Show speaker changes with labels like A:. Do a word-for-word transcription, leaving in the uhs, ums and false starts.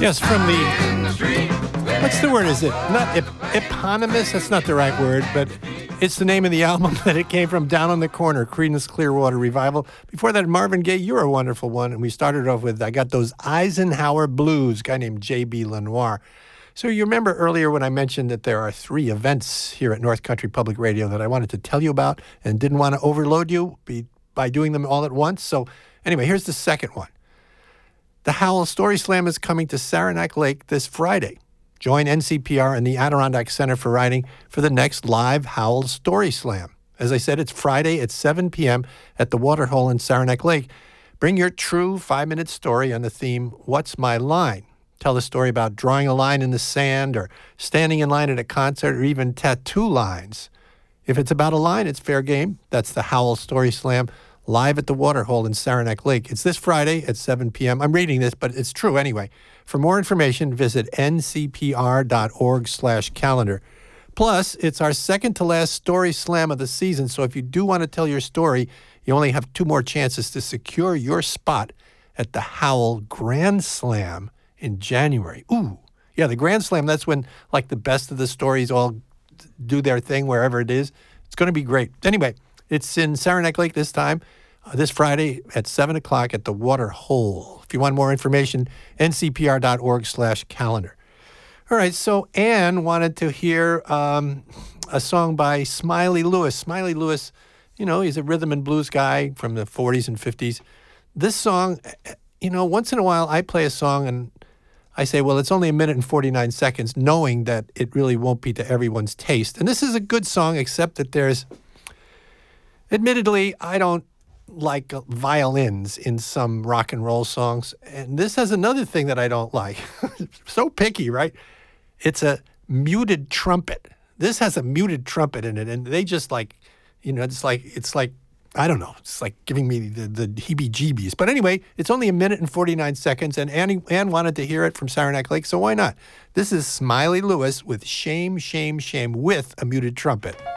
A: Yes, from the, what's the word, is it? Not ep- eponymous, that's not the right word, but it's the name of the album that it came from, Down on the Corner, Creedence Clearwater Revival. Before that, Marvin Gaye, You're a Wonderful One, and we started off with, I Got Those Eisenhower Blues, a guy named J B Lenoir. So you remember earlier when I mentioned that there are three events here at North Country Public Radio that I wanted to tell you about and didn't want to overload you be, by doing them all at once. So anyway, here's the second one. The Howl Story Slam is coming to Saranac Lake this Friday. Join N C P R and the Adirondack Center for Writing for the next live Howl Story Slam. As I said, it's Friday at seven p.m. at the Waterhole in Saranac Lake. Bring your true five-minute story on the theme, What's My Line? Tell a story about drawing a line in the sand or standing in line at a concert or even tattoo lines. If it's about a line, it's fair game. That's the Howl Story Slam live at the Waterhole in Saranac Lake. It's this Friday at seven p.m. I'm reading this, but it's true anyway. For more information, visit ncpr.org slash calendar. Plus, it's our second to last Story Slam of the season, so if you do want to tell your story, you only have two more chances to secure your spot at the Howl Grand Slam in January. Ooh, yeah, the Grand Slam, that's when like the best of the stories all do their thing wherever it is. It's going to be great. Anyway, it's in Saranac Lake this time, uh, this Friday at seven o'clock at the Waterhole. If you want more information, ncpr.org slash calendar. All right, so Anne wanted to hear um, a song by Smiley Lewis. Smiley Lewis, you know, he's a rhythm and blues guy from the forties and fifties. This song, you know, once in a while I play a song and I say, well, it's only a minute and forty-nine seconds, knowing that it really won't be to everyone's taste. And this is a good song, except that there's, admittedly, I don't like violins in some rock and roll songs. And this has another thing that I don't like. So picky, right? It's a muted trumpet. This has a muted trumpet in it. And they just like, you know, it's like, it's like, I don't know. It's like giving me the, the heebie-jeebies. But anyway, it's only a minute and forty-nine seconds, and Annie, Anne wanted to hear it from Saranac Lake, so why not? This is Smiley Lewis with Shame, Shame, Shame with a muted trumpet.